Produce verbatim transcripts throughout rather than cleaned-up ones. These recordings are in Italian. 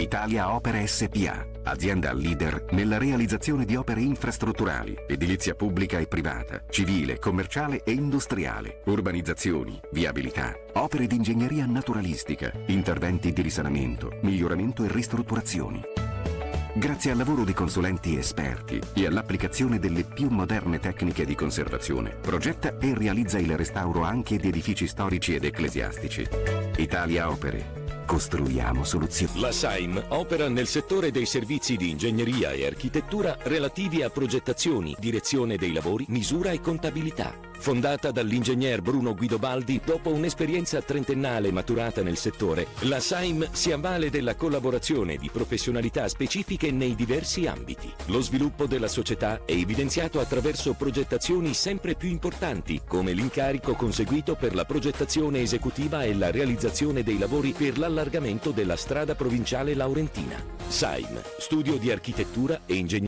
Italia Opere S P A, azienda leader nella realizzazione di opere infrastrutturali, edilizia pubblica e privata, civile, commerciale e industriale, urbanizzazioni, viabilità, opere di ingegneria naturalistica, interventi di risanamento, miglioramento e ristrutturazioni. Grazie al lavoro di consulenti esperti e all'applicazione delle più moderne tecniche di conservazione, progetta e realizza il restauro anche di edifici storici ed ecclesiastici. Italia Opere. Costruiamo soluzioni. La Saim opera nel settore dei servizi di ingegneria e architettura relativi a progettazioni, direzione dei lavori, misura e contabilità. Fondata dall'ingegner Bruno Guidobaldi, dopo un'esperienza trentennale maturata nel settore, la Saim si avvale della collaborazione di professionalità specifiche nei diversi ambiti. Lo sviluppo della società è evidenziato attraverso progettazioni sempre più importanti, come l'incarico conseguito per la progettazione esecutiva e la realizzazione dei lavori per l'allargamento della strada provinciale laurentina. Saim, studio di architettura e ingegneria.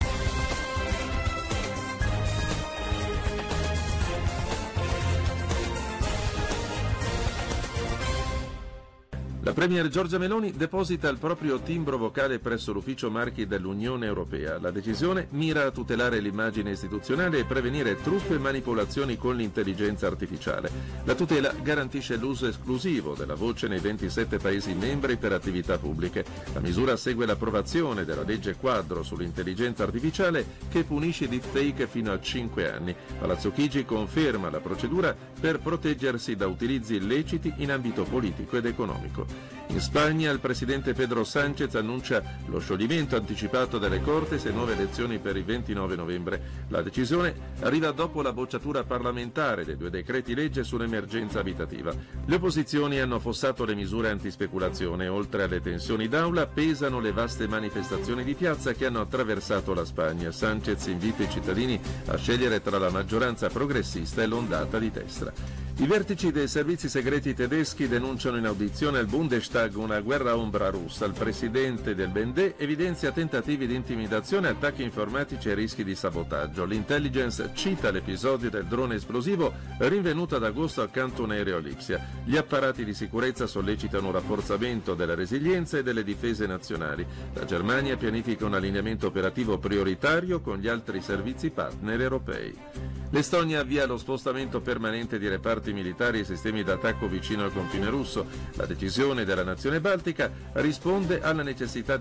La Premier Giorgia Meloni deposita il proprio timbro vocale presso l'ufficio marchi dell'Unione Europea. La decisione mira a tutelare l'immagine istituzionale e prevenire truffe e manipolazioni con l'intelligenza artificiale. La tutela garantisce l'uso esclusivo della voce nei ventisette Paesi membri per attività pubbliche. La misura segue l'approvazione della legge quadro sull'intelligenza artificiale che punisce deepfake fino a cinque anni. Palazzo Chigi conferma la procedura per proteggersi da utilizzi illeciti in ambito politico ed economico. In Spagna il presidente Pedro Sánchez annuncia lo scioglimento anticipato delle Cortes e nuove elezioni per il ventinove novembre. La decisione arriva dopo la bocciatura parlamentare dei due decreti legge sull'emergenza abitativa. Le opposizioni hanno affossato le misure antispeculazione. Oltre alle tensioni d'aula pesano le vaste manifestazioni di piazza che hanno attraversato la Spagna. Sánchez invita i cittadini a scegliere tra la maggioranza progressista e l'ondata di destra. I vertici dei servizi segreti tedeschi denunciano in audizione al Bundestag una guerra ombra russa. Il presidente del B N D evidenzia tentativi di intimidazione, attacchi informatici e rischi di sabotaggio. L'intelligence cita l'episodio del drone esplosivo rinvenuto ad agosto accanto a un aereo a Lipsia. Gli apparati di sicurezza sollecitano un rafforzamento della resilienza e delle difese nazionali. La Germania pianifica un allineamento operativo prioritario con gli altri servizi partner europei. L'Estonia avvia lo spostamento permanente di reparti militari e sistemi d'attacco vicino al confine russo. La decisione della nazione baltica risponde alla necessità